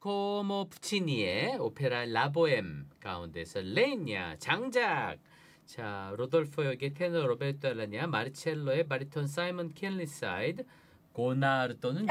자코모 푸치니의 오페라 라보엠 가운데서 레냐 장작. 자, 로돌포 역의 테너 로베르토 알라냐, 마르첼로의 바리톤 사이먼 켈리사이드, 고나르 또는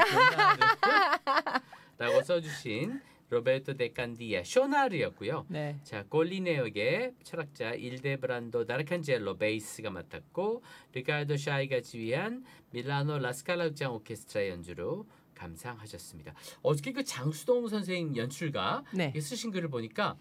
고나르라고 써주신 로베르토 데칸디아 쇼나르였고요. 네. 자, 꼴리네 역의 철학자 일데브란도 다르칸젤로 베이스가 맡았고, 리카르도 샤이가 지휘한 밀라노 라스칼라 극장 오케스트라 연주로 감상하셨습니다. 어저께 그 장수동 선생 연출가 네. 쓰신 글을 보니까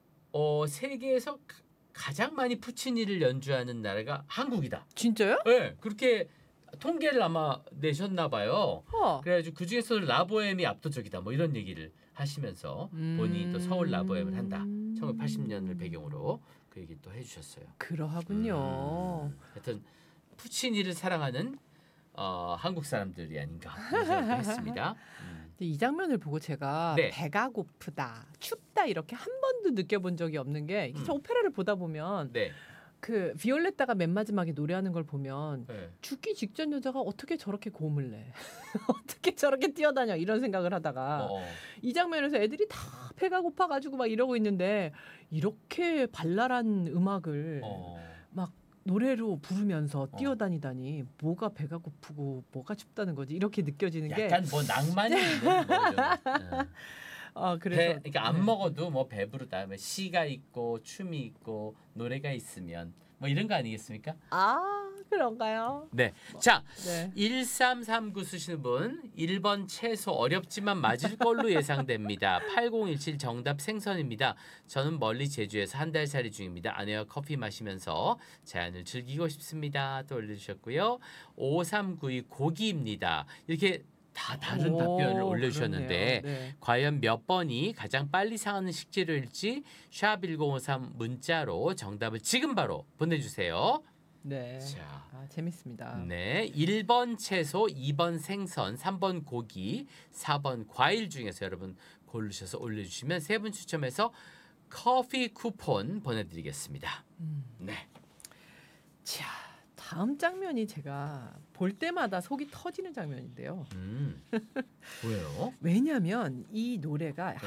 세계에서 가장 많이 푸치니를 연주하는 나라가 한국이다. 진짜요? 네, 그렇게 통계를 아마 내셨나 봐요. 그래가지고 그 중에서 라보엠이 압도적이다. 뭐 이런 얘기를 하시면서 본인이 또 서울 라보엠을 한다. 1980년을 배경으로 그 얘기 또 해주셨어요. 그러하군요. 하여튼 푸치니를 사랑하는 한국 사람들이 아닌가 생각을 했습니다. 이 장면을 보고 제가 네. 배가 고프다, 춥다 이렇게 한 번도 느껴본 적이 없는 게 저 오페라를 보다 보면 네. 그 비올레타가 맨 마지막에 노래하는 걸 보면 네. 죽기 직전 여자가 어떻게 저렇게 고음을 내? 어떻게 저렇게 뛰어다녀? 이런 생각을 하다가 이 장면에서 애들이 다 배가 고파가지고 막 이러고 있는데 이렇게 발랄한 음악을 막 노래로 부르면서 뛰어다니다니 뭐가 배가 고프고 뭐가 춥다는 거지 이렇게 느껴지는 게 약간 뭐 낭만이 있는 거죠. 그래서 그러니까 안 먹어도 뭐 배부르다. 시가 있고 춤이 있고 노래가 있으면 뭐 이런 거 아니겠습니까? 그런가요? 네. 자, 네. 1339 쓰시는 분 1번 채소 어렵지만 맞을 걸로 예상됩니다. 8017 정답 생선입니다. 저는 멀리 제주에서 한 달 살이 중입니다. 아내와 커피 마시면서 자연을 즐기고 싶습니다. 또 올려주셨고요. 5392 고기입니다. 이렇게 다 다른 답변을 올려주셨는데 네. 과연 몇 번이 가장 빨리 상하는 식재료일지 샵1053 문자로 정답을 지금 바로 보내주세요. 네. 자, 재밌습니다. 네, 1번 채소, 2번 생선, 3번 고기, 4번 과일 중에서 여러분 고르셔서 올려주시면 세 분 추첨해서 커피 쿠폰 보내드리겠습니다. 네. 자, 다음 장면이 제가 볼 때마다 속이 터지는 장면인데요. 왜요? 왜냐하면 이 노래가